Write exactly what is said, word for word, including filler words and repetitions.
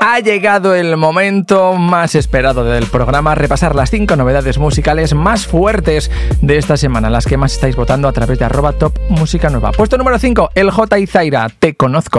Ha llegado el momento más esperado del programa, repasar las cinco novedades musicales más fuertes de esta semana, las que más estáis votando a través de arroba top música nueva. Puesto número cinco, el J y Zaira, Te Conozco.